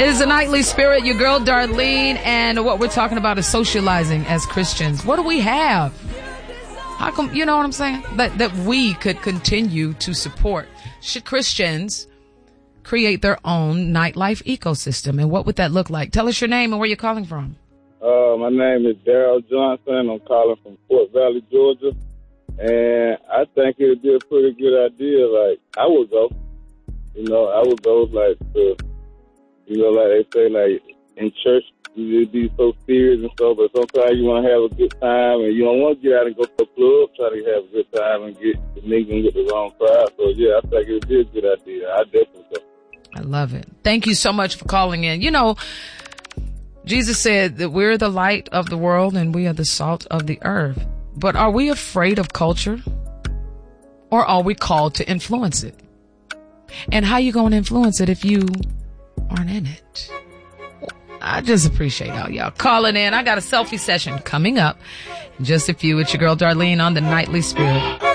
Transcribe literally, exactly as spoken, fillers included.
It is the Nightly Spirit, your girl Darlene, and what we're talking about is socializing as Christians. What do we have? How come, you know what I'm saying? That, that we could continue to support. Should Christians create their own nightlife ecosystem? And what would that look like? Tell us your name and where you're calling from. Uh, my name is Daryl Johnson. I'm calling from Fort Valley, Georgia. And I think it would be a pretty good idea. Like, I would go. You know, I would go, like, to, you know, like they say, like, in church, you be so serious and stuff, but sometimes you want to have a good time, and you don't want to get out and go to a club, try to have a good time and get the nigga and get the wrong crowd. So, yeah, I think it would be a good idea. I definitely go. I love it. Thank you so much for calling in. You know, Jesus said that we're the light of the world and we are the salt of the earth. But are we afraid of culture, or are we called to influence it? And how you going to influence it if you aren't in it? I just appreciate all y'all calling in. I got a selfie session coming up in just a few. It's your girl Darlene on the Nightly Spirit.